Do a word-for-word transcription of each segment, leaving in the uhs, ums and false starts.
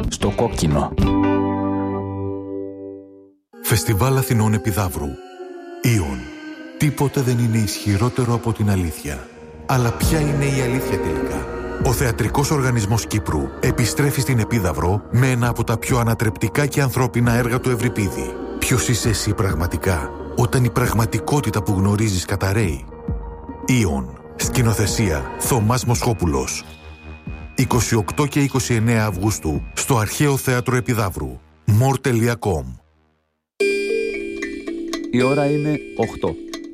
Στο κόκκινο. Φεστιβάλ Αθηνών Επιδαύρου. Ήον. Τίποτε δεν είναι ισχυρότερο από την αλήθεια. Αλλά ποια είναι η αλήθεια τελικά? Ο Θεατρικός Οργανισμός Κύπρου επιστρέφει στην Επίδαυρο με ένα από τα πιο ανατρεπτικά και ανθρώπινα έργα του Ευρυπίδη. Ποιος είσαι εσύ πραγματικά, όταν η πραγματικότητα που γνωρίζεις καταρρέει? Ήον. Σκηνοθεσία Θωμάς Μοσχόπουλος. είκοσι οκτώ και είκοσι εννέα Αυγούστου στο Αρχαίο Θέατρο Επιδαύρου. μορ τελεία κομ. Η ώρα είναι οκτώ.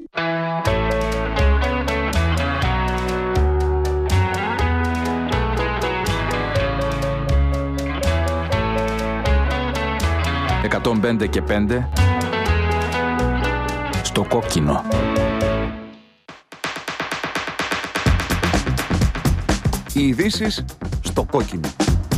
εκατόν πέντε και πέντε στο κόκκινο. Οι ειδήσεις στο κόκκινο.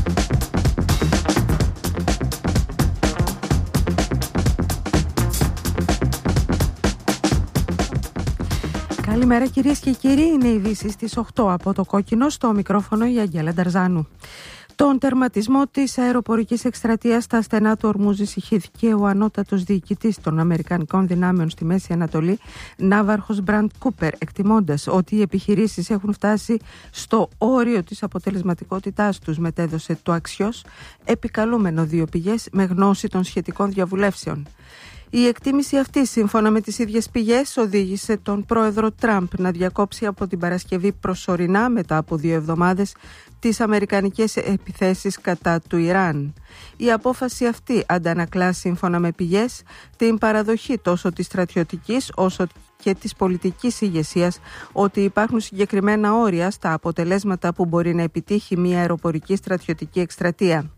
Καλημέρα κυρίες και κύριοι, είναι οι ειδήσεις στις οκτώ από το κόκκινο, στο μικρόφωνο η Αγγέλα Νταρζάνου. Τον τερματισμό της αεροπορικής εκστρατείας στα στενά του Ορμούζ ησυχήθηκε ο ανώτατος διοικητής των Αμερικανικών δυνάμεων στη Μέση Ανατολή, ναύαρχος Μπραντ Κούπερ, εκτιμώντας ότι οι επιχειρήσεις έχουν φτάσει στο όριο της αποτελεσματικότητάς τους, μετέδωσε το Αξιός, επικαλούμενο δύο πηγές με γνώση των σχετικών διαβουλεύσεων. Η εκτίμηση αυτή, σύμφωνα με τις ίδιες πηγές, οδήγησε τον πρόεδρο Τραμπ να διακόψει από την Παρασκευή προσωρινά, μετά από δύο εβδομάδες, τις αμερικανικές επιθέσεις κατά του Ιράν. Η απόφαση αυτή αντανακλά, σύμφωνα με πηγές, την παραδοχή τόσο της στρατιωτικής όσο και της πολιτικής ηγεσίας ότι υπάρχουν συγκεκριμένα όρια στα αποτελέσματα που μπορεί να επιτύχει μια αεροπορική στρατιωτική εκστρατεία.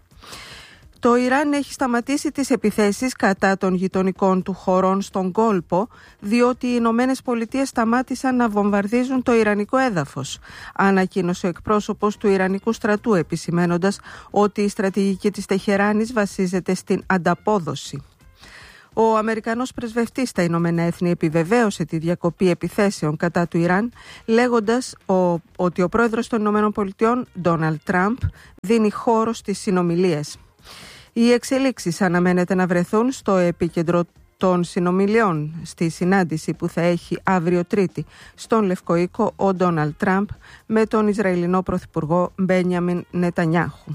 Το Ιράν έχει σταματήσει τις επιθέσεις κατά των γειτονικών του χωρών στον κόλπο, διότι οι Ηνωμένες Πολιτείες σταμάτησαν να βομβαρδίζουν το ιρανικό έδαφος, ανακοίνωσε ο εκπρόσωπος του Ιρανικού στρατού, επισημένοντας ότι η στρατηγική της Τεχεράνης βασίζεται στην ανταπόδοση. Ο Αμερικανός πρεσβευτής στα Ηνωμένα Έθνη επιβεβαίωσε τη διακοπή επιθέσεων κατά του Ιράν, λέγοντας ο, ότι ο πρόεδρος των Ηνωμένων Πολιτειών, Ντόναλντ Τραμπ, δίνει χώρο στις συνομιλίες. Οι εξελίξεις αναμένεται να βρεθούν στο επίκεντρο των συνομιλιών στη συνάντηση που θα έχει αύριο Τρίτη στον Λευκό Οίκο ο Ντόναλντ Τραμπ με τον Ισραηλινό Πρωθυπουργό Μπένιαμιν Νετανιάχου.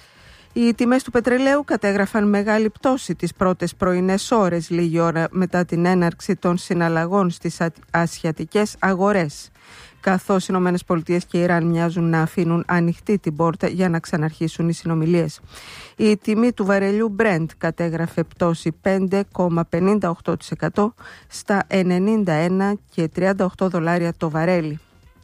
Οι τιμές του πετρελαίου κατέγραφαν μεγάλη πτώση τις πρώτες πρωινές ώρες, λίγη ώρα μετά την έναρξη των συναλλαγών στις ασιατικές αγορές, καθώς οι Ηνωμένες Πολιτείες και Ιράν μοιάζουν να αφήνουν ανοιχτή την πόρτα για να ξαναρχίσουν οι συνομιλίες. Η τιμή του βαρελιού Brent κατέγραφε πτώση πέντε κόμμα πενήντα οκτώ τοις εκατό στα ενενήντα ένα και τριάντα οκτώ δολάρια το βαρέλι.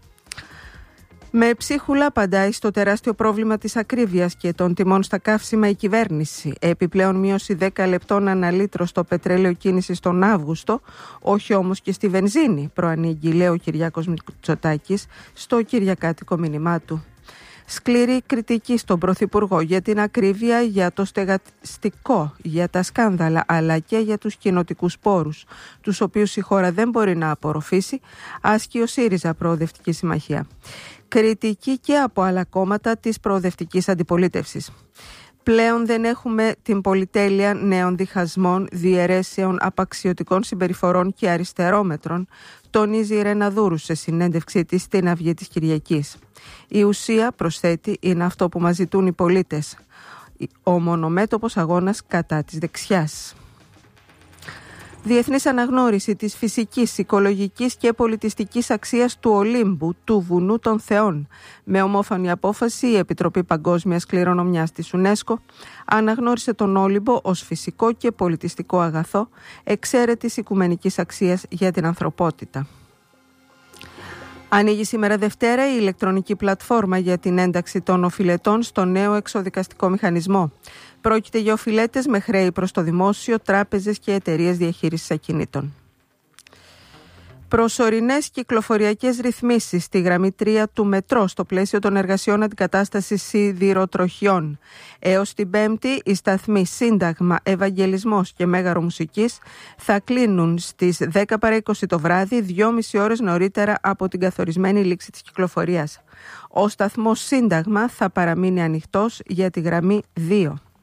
Με ψίχουλα απαντάει στο τεράστιο πρόβλημα της ακρίβειας και των τιμών στα καύσιμα η κυβέρνηση. Επιπλέον μείωση δέκα λεπτών ανά λίτρο στο πετρέλαιο κίνησης τον Αύγουστο, όχι όμως και στη βενζίνη, προανήγγει, λέει ο Κυριάκος Μητσοτάκης στο κυριακάτικο μήνυμά του. Σκληρή κριτική στον Πρωθυπουργό για την ακρίβεια, για το στεγαστικό, για τα σκάνδαλα, αλλά και για τους κοινοτικούς πόρους, τους οποίους η χώρα δεν μπορεί να απορροφήσει, άσκει ο ΣΥΡΙΖΑ Προοδευτική Συμμαχία. Κριτική και από άλλα κόμματα της προοδευτικής αντιπολίτευσης. Πλέον δεν έχουμε την πολυτέλεια νέων διχασμών, διαιρέσεων, απαξιωτικών συμπεριφορών και αριστερόμετρων, τονίζει η Ρένα Δούρου σε συνέντευξή της στην Αυγή της Κυριακής. Η ουσία, προσθέτει, είναι αυτό που μας ζητούν οι πολίτες. Ο μονομέτωπος αγώνας κατά της δεξιάς. Διεθνής αναγνώριση της φυσικής, οικολογικής και πολιτιστικής αξίας του Ολύμπου, του βουνού των Θεών. Με ομόφωνη απόφαση, η Επιτροπή Παγκόσμιας Κληρονομιάς της UNESCO αναγνώρισε τον Όλυμπο ως φυσικό και πολιτιστικό αγαθό, εξαίρετης οικουμενικής αξίας για την ανθρωπότητα. Ανοίγει σήμερα Δευτέρα η ηλεκτρονική πλατφόρμα για την ένταξη των οφειλετών στο νέο εξοδικαστικό μηχανισμό. Πρόκειται για οφειλέτες με χρέη προς το δημόσιο, τράπεζες και εταιρείες διαχείρισης ακινήτων. Προσωρινές κυκλοφοριακές ρυθμίσεις στη γραμμή τρία του μετρό στο πλαίσιο των εργασιών αντικατάστασης σιδηροτροχιών. Έως την Πέμπτη, οι σταθμοί Σύνταγμα, Ευαγγελισμός και Μέγαρο Μουσικής θα κλείνουν στις δέκα παρά είκοσι το βράδυ, δυόμιση ώρες νωρίτερα από την καθορισμένη λήξη της κυκλοφορίας. Ο σταθμός Σύνταγμα θα παραμείνει ανοιχτός για τη γραμμή δύο.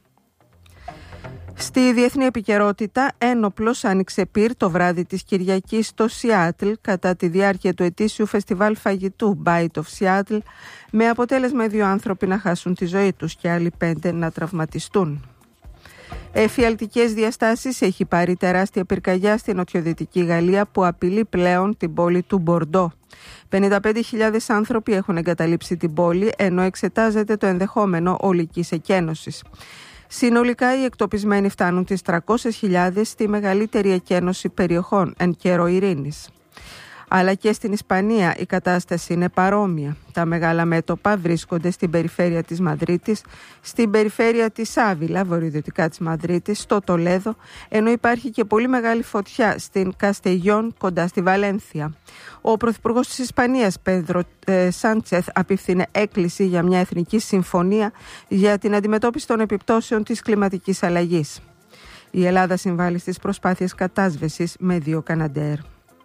Στη διεθνή επικαιρότητα, ένοπλος άνοιξε πυρ το βράδυ της Κυριακής στο Σιάτλ κατά τη διάρκεια του ετήσιου φεστιβάλ φαγητού Bite of Seattle, με αποτέλεσμα δύο άνθρωποι να χάσουν τη ζωή τους και άλλοι πέντε να τραυματιστούν. Εφιαλτικές διαστάσεις έχει πάρει τεράστια πυρκαγιά στη νοτιοδυτική Γαλλία που απειλεί πλέον την πόλη του Μπορντό. πενήντα πέντε χιλιάδες άνθρωποι έχουν εγκαταλείψει την πόλη, ενώ εξετάζεται το ενδεχόμενο ολικής εκένωσης. Συνολικά οι εκτοπισμένοι φτάνουν τις τριακόσιες χιλιάδες, στη μεγαλύτερη εκένωση περιοχών εν καιρό ειρήνης. Αλλά και στην Ισπανία η κατάσταση είναι παρόμοια. Τα μεγάλα μέτωπα βρίσκονται στην περιφέρεια της Μαδρίτης, στην περιφέρεια της Άβυλα, βορειοδυτικά της Μαδρίτης, στο Τολέδο, ενώ υπάρχει και πολύ μεγάλη φωτιά στην Καστεγιόν, κοντά στη Βαλένθια. Ο Πρωθυπουργός της Ισπανίας, Πέδρο ε, Σάντσεθ, απίφθινε έκκληση για μια εθνική συμφωνία για την αντιμετώπιση των επιπτώσεων της κλιματικής αλλαγής. Η Ελλάδα συμβάλλει στις προσπάθειες κατάσβεσης με δύο Καναντέρ.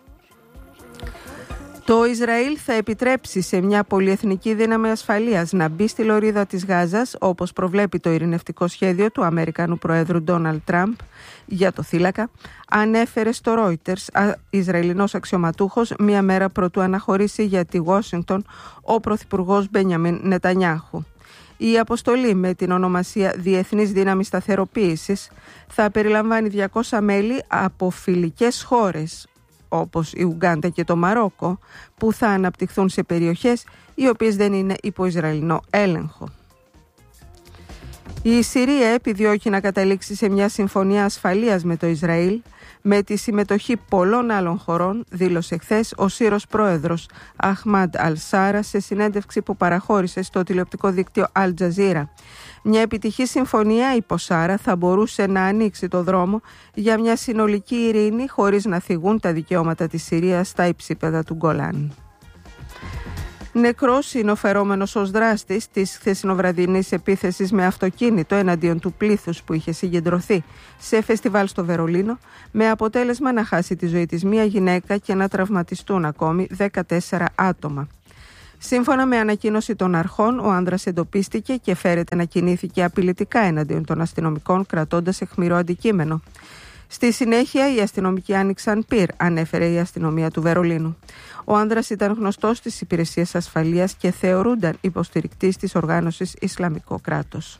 Το Ισραήλ θα επιτρέψει σε μια πολυεθνική δύναμη ασφαλείας να μπει στη λωρίδα της Γάζας, όπως προβλέπει το ειρηνευτικό σχέδιο του Αμερικανού Προέδρου Ντόναλντ Τραμπ για το θύλακα, ανέφερε στο Reuters Ισραηλινός αξιωματούχος μία μέρα πρωτού αναχωρήσει για τη Washington ο Πρωθυπουργός Μπένιαμιν Νετανιάχου. Η αποστολή, με την ονομασία Διεθνής Δύναμη Σταθεροποίησης, θα περιλαμβάνει διακόσια μέλη από φιλικές χώρες, όπως η Ουγκάντα και το Μαρόκο, που θα αναπτυχθούν σε περιοχές οι οποίες δεν είναι υπό Ισραηλινό έλεγχο. Η Συρία επιδιώκει να καταλήξει σε μια συμφωνία ασφαλείας με το Ισραήλ, με τη συμμετοχή πολλών άλλων χωρών, δήλωσε χθες ο Σύρος πρόεδρος Αχμάντ Αλ-Σάρα σε συνέντευξη που παραχώρησε στο τηλεοπτικό δίκτυο Αλ Τζαζίρα. Μια επιτυχή συμφωνία, είπε ο Σάρα, θα μπορούσε να ανοίξει το δρόμο για μια συνολική ειρήνη χωρίς να θυγούν τα δικαιώματα της Συρίας στα υψίπεδα του Γκολάν. Νεκρός είναι ο φερόμενος ως δράστης της χθεσινοβραδινής επίθεσης με αυτοκίνητο εναντίον του πλήθους που είχε συγκεντρωθεί σε φεστιβάλ στο Βερολίνο, με αποτέλεσμα να χάσει τη ζωή της μία γυναίκα και να τραυματιστούν ακόμη δεκατέσσερα άτομα. Σύμφωνα με ανακοίνωση των αρχών, ο άνδρας εντοπίστηκε και φέρεται να κινήθηκε απειλητικά εναντίον των αστυνομικών, κρατώντας αιχμηρό αντικείμενο. Στη συνέχεια, οι αστυνομικοί άνοιξαν πυρ, ανέφερε η αστυνομία του Βερολίνου. Ο άνδρας ήταν γνωστός στις υπηρεσίες ασφαλείας και θεωρούνταν υποστηρικτής της οργάνωσης Ισλαμικό κράτος.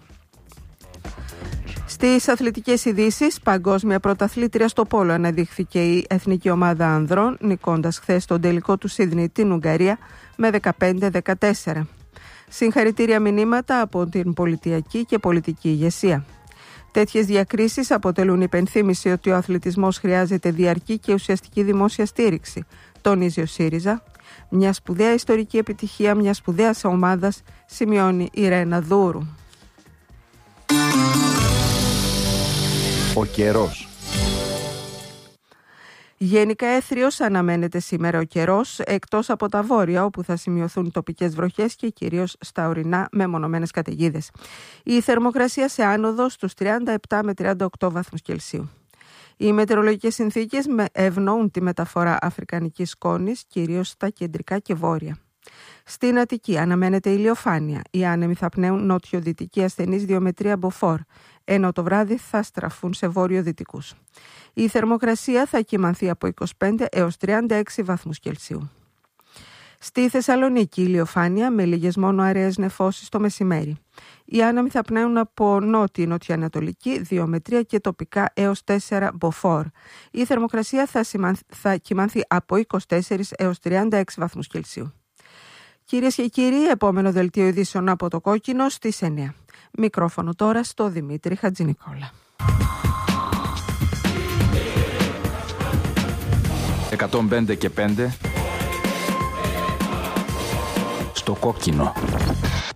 Στις αθλητικές ειδήσεις, παγκόσμια πρωταθλήτρια στο πόλο αναδείχθηκε η εθνική ομάδα ανδρών, νικώντας χθες τον τελικό του Σίδνεϊ την Ουγγαρία με δεκαπέντε δεκατέσσερα. Συγχαρητήρια μηνύματα από την πολιτιακή και πολιτική ηγεσία. Τέτοιες διακρίσεις αποτελούν υπενθύμηση ότι ο αθλητισμός χρειάζεται διαρκή και ουσιαστική δημόσια στήριξη, τονίζει ο ΣΥΡΙΖΑ. Μια σπουδαία ιστορική επιτυχία μια σπουδαίας ομάδας, σημειώνει η Ρένα Δούρου. Ο καιρός. Γενικά έθριος αναμένεται σήμερα ο καιρός, εκτός από τα βόρεια όπου θα σημειωθούν τοπικές βροχές και κυρίως στα ορεινά με μονομένες καταιγίδες. Η θερμοκρασία σε άνοδο στους τριάντα επτά με τριάντα οκτώ βαθμούς Κελσίου. Οι μετεωρολογικές συνθήκες ευνοούν τη μεταφορά αφρικανικής σκόνης, κυρίως στα κεντρικά και βόρεια. Στην Αττική αναμένεται ηλιοφάνεια. Οι άνεμοι θα πνέουν νότιο-δυτική ασθενής δύο με τρία μποφόρ, ενώ το βράδυ θα στραφούν σε βόρειο-δυτικούς. Η θερμοκρασία θα κυμανθεί από είκοσι πέντε έως τριάντα έξι βαθμούς Κελσίου. Στη Θεσσαλονίκη ηλιοφάνεια με λίγες μόνο αραιές νεφώσεις το μεσημέρι. Οι άνεμοι θα πνέουν από νότιο-νοτιοανατολική δύο με τρία και τοπικά έως τέσσερα μποφόρ. Η θερμοκρασία θα, σημανθ, θα κυμανθεί από είκοσι τέσσερα έως τριάντα έξι βαθμούς Κελσίου. Κυρίες και κύριοι, επόμενο δελτίο ειδήσεων από το Κόκκινο στις εννιά. Μικρόφωνο τώρα στο Δημήτρη Χατζηνικόλα. εκατόν πέντε και πέντε στο Κόκκινο.